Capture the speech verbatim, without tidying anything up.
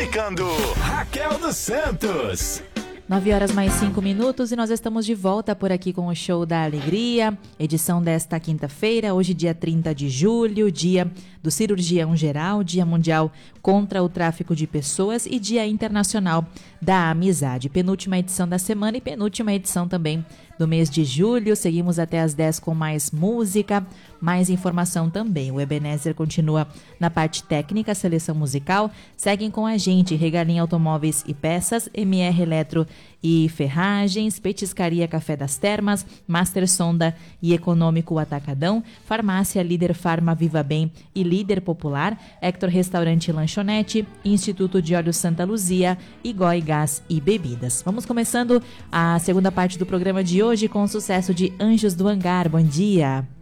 apresentando Raquel dos Santos. nove horas mais cinco minutos e nós estamos de volta por aqui com o Show da Alegria, edição desta quinta-feira, hoje dia trinta de julho, dia do cirurgião geral, dia mundial contra o tráfico de pessoas e dia internacional da amizade. Penúltima edição da semana e penúltima edição também do mês de julho. Seguimos até às dez com mais música, mais informação também. O Ebenezer continua na parte técnica, seleção musical. Seguem com a gente Regalim Automóveis e Peças, M R Eletro e Ferragens, Petiscaria Café das Termas, Master Sonda e Econômico Atacadão, Farmácia Líder Farma Viva Bem e Líder Popular, Hector Restaurante e Lanchonete, Instituto de Olhos Santa Luzia e Goi Gás e Bebidas. Vamos começando a segunda parte do programa de hoje com o sucesso de Anjos do Hangar. Bom dia!